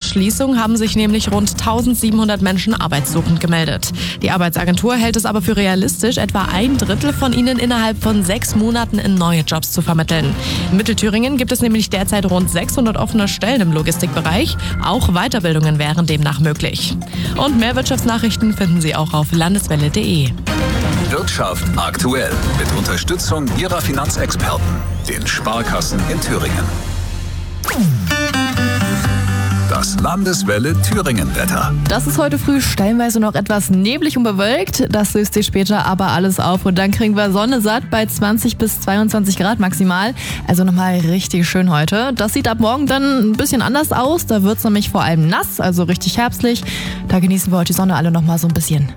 Schließung haben sich nämlich rund 1700 Menschen arbeitssuchend gemeldet. Die Arbeitsagentur hält es aber für realistisch, etwa 1/3 von ihnen innerhalb von 6 Monaten in neue Jobs zu vermitteln. In Mittelthüringen gibt es nämlich derzeit rund 600 offene Stellen im Logistikbereich. Auch Weiterbildungen wären demnach möglich. Und mehr Wirtschaftsnachrichten finden Sie auch auf landeswelle.de. Wirtschaft aktuell mit Unterstützung Ihrer Finanzexperten, den Sparkassen in Thüringen. Das Landeswelle Thüringen-Wetter. Das ist heute früh stellenweise noch etwas neblig und bewölkt. Das löst sich später aber alles auf und dann kriegen wir Sonne satt bei 20 bis 22 Grad maximal. Also nochmal richtig schön heute. Das sieht ab morgen dann ein bisschen anders aus. Da wird es nämlich vor allem nass, also richtig herbstlich. Da genießen wir heute die Sonne alle nochmal so ein bisschen.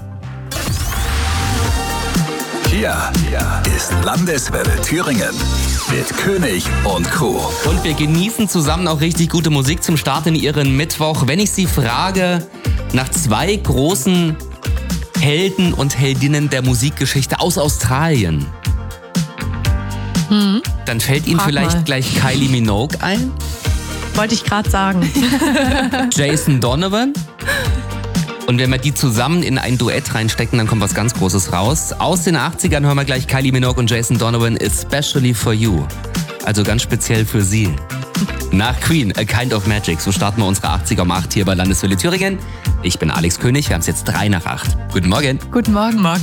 Hier ist Landeswelle Thüringen mit König und Co. Und wir genießen zusammen auch richtig gute Musik zum Start in Ihren Mittwoch. Wenn ich Sie frage nach 2 großen Helden und Heldinnen der Musikgeschichte aus Australien, dann fällt Ihnen vielleicht gleich Kylie Minogue ein? Wollte ich gerade sagen. Jason Donovan? Und wenn wir die zusammen in ein Duett reinstecken, dann kommt was ganz Großes raus. Aus den 80ern hören wir gleich Kylie Minogue und Jason Donovan, Especially for You. Also ganz speziell für Sie. Nach Queen, A Kind of Magic. So starten wir unsere 80er um 8 hier bei Landeswelle Thüringen. Ich bin Alex König, wir haben es jetzt 7:03. Guten Morgen. Guten Morgen.